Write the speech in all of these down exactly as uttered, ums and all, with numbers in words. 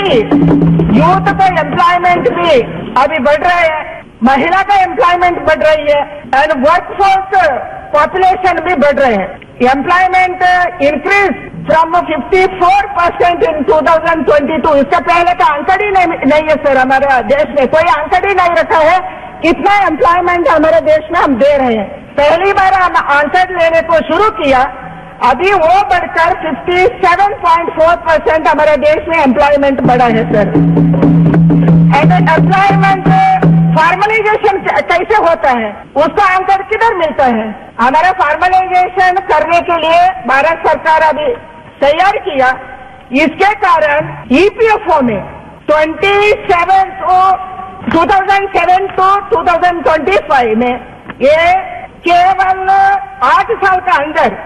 अभी यूथ का एम्प्लॉयमेंट भी अभी बढ़ रहा है, महिला का एम्प्लॉयमेंट बढ़ रही है एंड वर्कफोर्स पॉपुलेशन भी बढ़ रहे हैं। Employment increase from fifty four percent in two thousand twenty two. इसका पहले का आंकड़ ही नहीं, नहीं है सर, हमारे देश में कोई आंकड़ ही नहीं रखा है कितना एम्प्लॉयमेंट हमारे देश में हम दे रहे हैं। पहली बार हम आंकड़ लेने को शुरू किया, अभी वो बढ़कर सत्तावन पॉइंट चार परसेंट हमारे देश में एम्प्लॉयमेंट बढ़ा है सर। एम्प्लॉयमेंट फॉर्मलाइजेशन कैसे होता है, उसका आंकड़ किधर मिलता है? हमारा फॉर्मलाइजेशन करने के लिए भारत सरकार अभी तैयार किया, इसके कारण ईपीएफओ में सत्ताईस two thousand seven to two thousand twenty five में ये केवल आठ साल का अंदर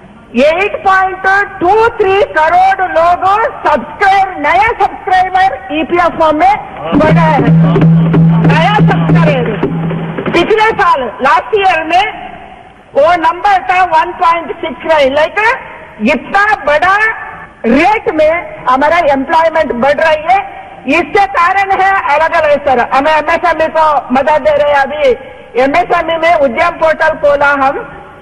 आठ पॉइंट दो तीन करोड़ लोग सब्सक्राइब नया सब्सक्राइबर ईपीएफओ में बढ़ा है। नया सब्सक्राइबर पिछले साल लास्ट ईयर में वो नंबर था one point six nine. Like इतना बड़ा रेट में हमारा एम्प्लॉयमेंट बढ़ रही है। इसके कारण है अलग अलग सर, हमें एमएसएमई को मदद दे रहे हैं। अभी एमएसएमई में उद्यम पोर्टल खोला, हम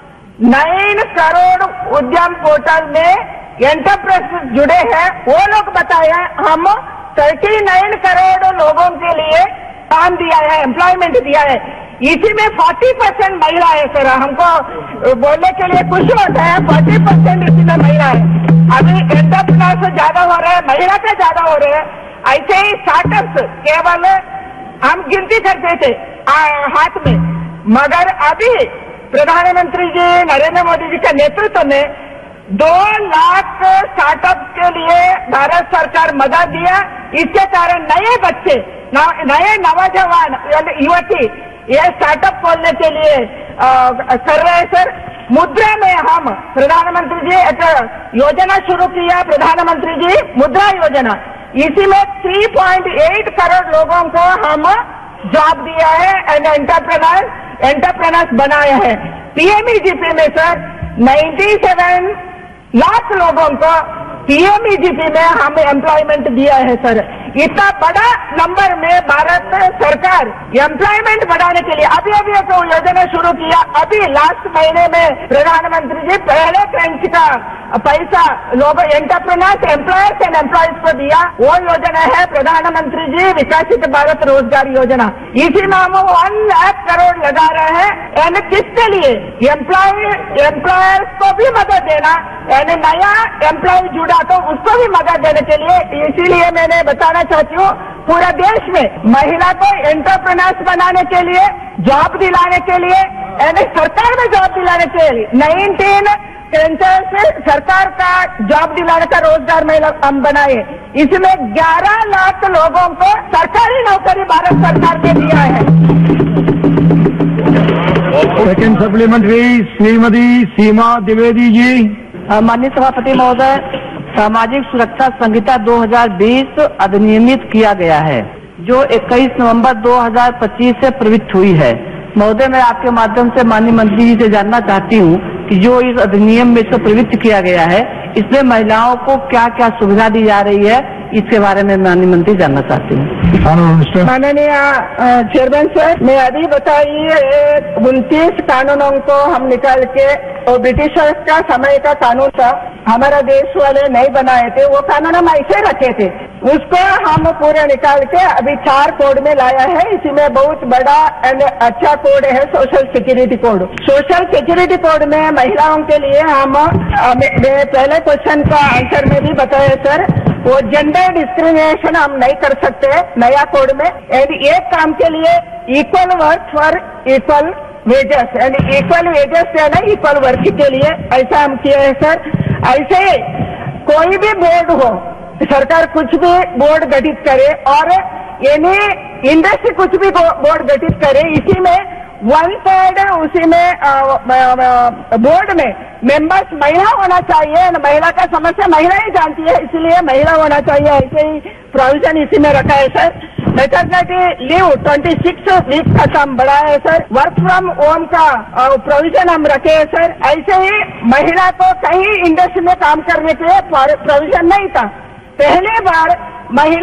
नाइन करोड़ उद्यम पोर्टल में एंटरप्राइज जुड़े हैं। वो लोग बताया हम थर्टी नाइन करोड़ लोगों के लिए काम दिया है, एम्प्लॉयमेंट दिया है। इसी में चालीस परसेंट महिला है सर। हमको बोलने के लिए खुश होता है, चालीस परसेंट इसी में महिला है। अभी एंटरप्रेन्योर्स ज्यादा हो रहे हैं, महिला का ज्यादा हो रहे हैं। ऐसे ही स्टार्टअप्स केवल हम गिनती करते थे आ, हाथ में, मगर अभी प्रधानमंत्री जी नरेंद्र मोदी जी के नेतृत्व में दो लाख स्टार्टअप के लिए भारत सरकार मदद दिया। इसके कारण नए बच्चे, नए नौजवान युवती ये स्टार्टअप खोलने के लिए आ, कर रहे हैं सर। मुद्रा में हम प्रधानमंत्री जी एक योजना शुरू किया, प्रधानमंत्री जी मुद्रा योजना। इसी में तीन पॉइंट आठ करोड़ लोगों को हम जॉब दिया है एंड एंटरप्रेन्योर एंटरप्रेन्योर्स बनाया है। पीएमईजीपी में सर सत्तानवे लाख लोगों को पीएमईजीपी में हम एम्प्लॉयमेंट दिया है सर। इतना बड़ा नंबर में भारत सरकार एम्प्लॉयमेंट बढ़ाने के लिए अभी अभी एक योजना शुरू किया। अभी लास्ट महीने में प्रधानमंत्री जी पहले ट्रेंच का पैसा लोग एंटरप्रेन्योर्स, एम्प्लॉयर्स एंड एम्प्लॉयज को दिया। वो योजना है प्रधानमंत्री जी विकसित भारत रोजगार योजना। इसी में हम वन लाख करोड़ लगा रहे हैं एंड किसके लिए? एम्प्लॉय एम्प्लॉयर्स को भी मदद देना, यानी नया एम्प्लॉय जुड़ा तो उसको भी मदद देने के लिए। इसीलिए मैंने बताना चाहती हूँ पूरे देश में महिला को एंटरप्रेन्योर्स बनाने के लिए, जॉब दिलाने के लिए, यानी सरकार में जॉब दिलाने के लिए नाइनटीन सेंटर से सरकार का जॉब दिलाने का रोजगार महिला हम बनाए। इसमें ग्यारह लाख लोगों को सरकारी नौकरी भारत सरकार ने दिया है। सेकंड सप्लीमेंट्री श्रीमती सीमा द्विवेदी जी। माननीय सभापति महोदय, सामाजिक सुरक्षा संहिता दो हज़ार बीस अधिनियमित किया गया है, जो इक्कीस नवंबर दो हज़ार पच्चीस से प्रवृत्त हुई है। महोदय, मैं आपके माध्यम से माननीय मंत्री जी से जानना चाहती हूँ कि जो इस अधिनियम में से प्रवृत्त किया गया है, इसमें महिलाओं को क्या क्या सुविधा दी जा रही है, इसके बारे में माननीय मंत्री जानना चाहती हूँ। माननीय चेयरमैन सर, मैं अभी बताइए उनतीस कानूनों को हम निकाल के, और ब्रिटिशर्स का समय का कानून था, हमारा देश वाले नहीं बनाए थे, वो कानून हम ऐसे रखे थे, उसको हम पूरे निकाल के अभी चार कोड में लाया है। इसी में बहुत बड़ा एंड अच्छा कोड है social security code. Social security code में महिलाओं के लिए हम, मैं पहले क्वेश्चन का आंसर में भी बताया सर, वो जेंडर डिस्क्रिमिनेशन हम नहीं कर सकते नया कोड में। एंड एक काम के लिए equal work for equal wages, and equal wages है ना इक्वल वर्क के लिए, ऐसा हम किए हैं सर। ऐसे कोई भी बोर्ड हो, सरकार कुछ भी बोर्ड गठित करे और यानी इंडस्ट्री कुछ भी बोर्ड गठित करे, इसी में वन थर्ड उसी में बोर्ड में मेंबर्स महिला होना चाहिए। महिला का समस्या महिला ही जानती है, इसलिए महिला होना चाहिए। ऐसे ही प्रोविजन इसी में रखा है सर। मैटरनिटी लीव छब्बीस वीक का काम बढ़ा है सर। वर्क फ्रॉम होम का प्रोविजन हम रखे हैं सर। ऐसे ही महिला को कहीं इंडस्ट्री में काम करने के लिए प्रोविजन नहीं था। पहली बार महिला